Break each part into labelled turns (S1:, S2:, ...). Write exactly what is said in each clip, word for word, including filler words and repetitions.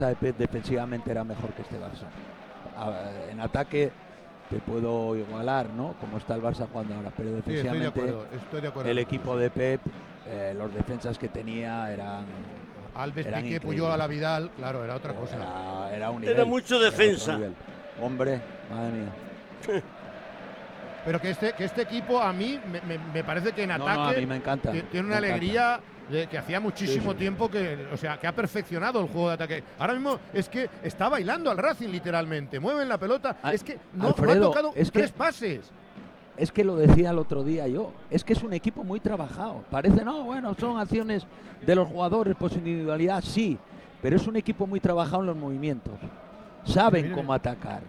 S1: de Pep defensivamente era mejor que este Barça. A, en ataque te puedo igualar, ¿no? Como está el Barça jugando ahora, pero defensivamente
S2: sí, estoy de acuerdo, estoy de acuerdo.
S1: El equipo de Pep, eh, los defensas que tenía eran
S2: Alves, eran Piqué, Puyol, la Vidal, claro, era otra cosa.
S1: Era, era un nivel,
S3: era mucho defensa.
S1: Era Hombre, madre mía.
S2: Pero que este, que este equipo a mí me, me, me parece que en ataque
S1: no, no, a mí me encanta,
S2: tiene una
S1: me
S2: alegría
S1: encanta.
S2: De, que hacía muchísimo sí, sí. tiempo que, o sea, que ha perfeccionado el juego de ataque. Ahora mismo es que está bailando al Racing literalmente, mueven la pelota,
S1: a,
S2: es que no,
S1: Alfredo,
S2: no ha tocado
S1: es
S2: tres
S1: que,
S2: pases.
S1: Es que lo decía el otro día yo, es que es un equipo muy trabajado. Parece, no, bueno, son acciones de los jugadores por su individualidad, sí, pero es un equipo muy trabajado en los movimientos. Saben mire, cómo atacar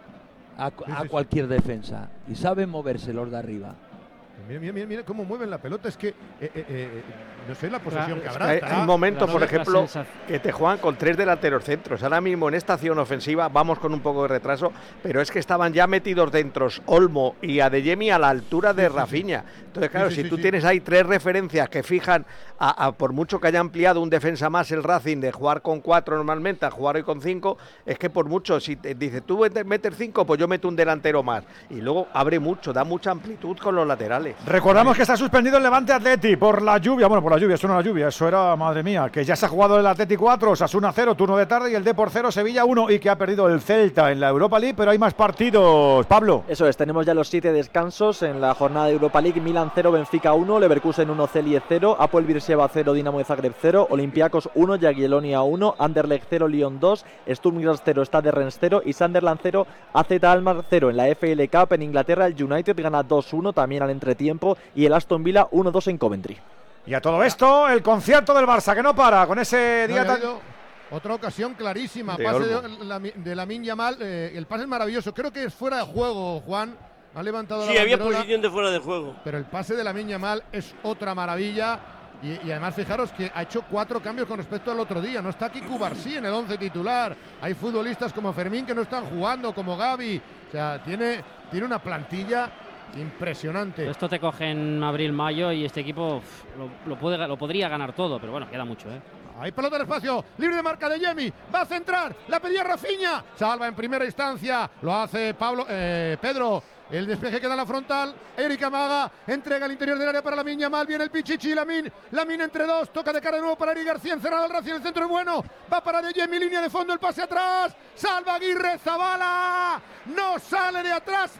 S1: a, sí, a sí, cualquier sí. defensa y saben moverse los de arriba.
S2: Mira, mira, mira, mira cómo mueven la pelota, es que eh, eh, eh, no sé la posesión
S4: claro,
S2: que habrá.
S4: Es que hay un momento, por ejemplo, que te juegan con tres delanteros centros. Ahora mismo en esta acción ofensiva vamos con un poco de retraso, pero es que estaban ya metidos dentro Olmo y Adeyemi a la altura de sí, Rafinha. Entonces, claro, sí, sí, si tú sí, tienes ahí tres referencias que fijan, a, a, por mucho que haya ampliado un defensa más el Racing de jugar con cuatro normalmente a jugar hoy con cinco, es que por mucho, si te dice tú meter cinco, pues yo meto un delantero más. Y luego abre mucho, da mucha amplitud con los laterales.
S5: Recordamos que está suspendido el Levante Atleti por la lluvia, bueno, por la lluvia, eso no era la lluvia, eso era, madre mía, que ya se ha jugado el Atleti cuatro, Osasuna cero, turno de tarde, y el Depor cero, Sevilla uno, y que ha perdido el Celta en la Europa League, pero hay más partidos, Pablo.
S6: Eso es, tenemos ya los siete descansos en la jornada de Europa League. Milan cero, Benfica uno, Leverkusen uno, Celje cero, Apoel Beersheva cero, Dinamo de Zagreb cero, Olympiacos uno, Jagiellonia uno, Anderlecht cero, Lyon dos, Sturm Graz cero, Stade Rennes cero y Sunderland cero, A Z Alkmaar cero. En la F L Cup en Inglaterra el United gana dos uno también al entretiempo y el Aston Villa uno dos en Coventry.
S5: Y a todo esto, el concierto del Barça, que no para, con ese día
S2: no,
S5: tan...
S2: Otra ocasión clarísima,
S4: de
S2: pase de, la, de Lamine Yamal, eh, el pase es maravilloso, creo que es fuera de juego, Juan, ha levantado
S3: sí,
S2: la
S3: había
S2: banderola,
S3: posición de fuera de juego.
S2: Pero el pase de Lamine Yamal es otra maravilla, y, y además fijaros que ha hecho cuatro cambios con respecto al otro día, no está Kiku Barsí en el once titular, hay futbolistas como Fermín que no están jugando, como Gavi, o sea, tiene, tiene una plantilla impresionante.
S7: Esto te coge en abril, mayo y este equipo uf, lo, lo, puede, lo podría ganar todo, pero bueno, queda mucho, ¿eh?
S2: Hay pelota en espacio, libre de marca de Yemi, va a centrar, la pedía Rafinha, salva en primera instancia, lo hace Pablo, eh, Pedro. El despeje queda en la frontal, Eric Amaga entrega al interior del área para Lamine Yamal, viene el Pichichi, Lamine, Lamine entre dos, toca de cara de nuevo para Eric García, encerrado al Racing, el centro es bueno, va para De Jemi, línea de fondo, el pase atrás, salva Aguirre Zabala, no sale de atrás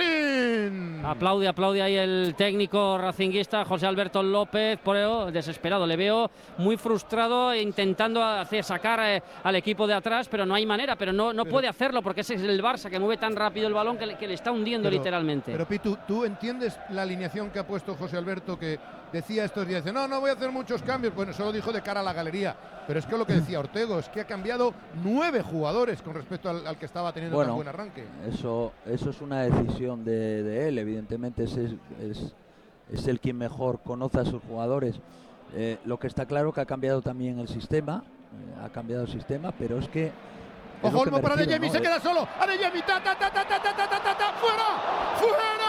S2: Racing.
S7: Aplaude, aplaude ahí el técnico racinguista José Alberto López, por ello, desesperado, le veo muy frustrado intentando hacer sacar eh, al equipo de atrás, pero no hay manera, pero no, no pero, puede hacerlo porque ese es el Barça que mueve tan rápido el balón que le, que le está hundiendo. Pero, literalmente.
S2: Pero Pitu, ¿tú entiendes la alineación que ha puesto José Alberto, que decía estos días? Dice, no, no voy a hacer muchos cambios. Bueno, solo dijo de cara a la galería. Pero es que lo que decía Ortego es que ha cambiado nueve jugadores con respecto al, al que estaba teniendo
S1: bueno,
S2: tan buen arranque.
S1: Eso, eso es una decisión de, de él. Evidentemente es, es, es el quien mejor conoce a sus jugadores. Eh, lo que está claro que ha cambiado también el sistema. Eh, ha cambiado el sistema, pero es que...
S2: Ojo, Olmo para De Jemi, ¿no? Se queda solo. A De Jemi, ta, ta, ta, ta, ta, ta, ta, ta, ta, fuera, fuera.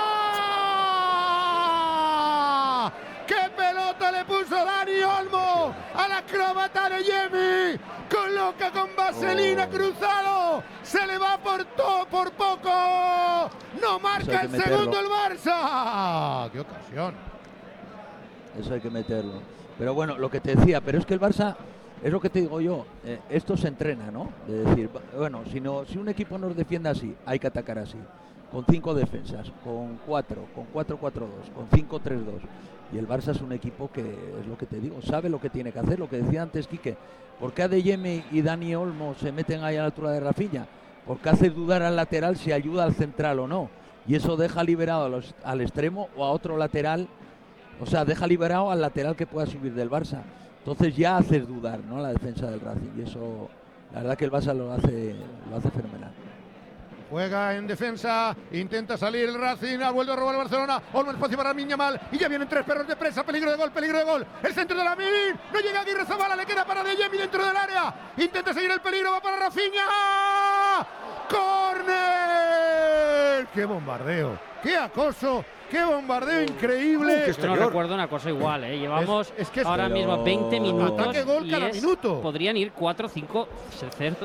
S2: ¡Qué pelota le puso Dani Olmo al acróbata De Jemi! Coloca con vaselina oh. cruzado. Se le va por todo, por poco. No marca el meterlo. Segundo el Barça. ¡Qué ocasión!
S1: Eso hay que meterlo. Pero bueno, lo que te decía, pero es que el Barça... Es lo que te digo yo, eh, esto se entrena, ¿no? De decir, bueno, si, no, si un equipo nos defiende así, hay que atacar así. Con cinco defensas, con cuatro, con cuatro cuatro dos, con cinco tres dos. Y el Barça es un equipo que, es lo que te digo, sabe lo que tiene que hacer. Lo que decía antes Quique, ¿por qué Adeyemi y Dani Olmo se meten ahí a la altura de Rafinha? Porque hace dudar al lateral si ayuda al central o no. Y eso deja liberado a los, al extremo o a otro lateral. O sea, deja liberado al lateral que pueda subir del Barça. Entonces ya haces dudar, ¿no?, la defensa del Racing, y eso, la verdad que el Barça lo hace, lo hace fenomenal.
S2: Juega en defensa, intenta salir el Racing, ha vuelto a robar el Barcelona, Olmo espacio para Lamine Yamal, y ya vienen tres perros de presa, peligro de gol, peligro de gol, el centro de Lamine, no llega Aguirre Zabala, le queda para De Jemi dentro del área, intenta seguir el peligro, va para Rafinha, ¡córner! ¡Qué bombardeo! qué acoso, qué bombardeo increíble.
S7: Yo no recuerdo una cosa igual, ¿eh? Llevamos
S2: es, es que es
S7: ahora mismo veinte minutos
S2: ataque gol
S7: y
S2: cada
S7: es,
S2: minuto.
S7: podrían ir cuatro, cinco,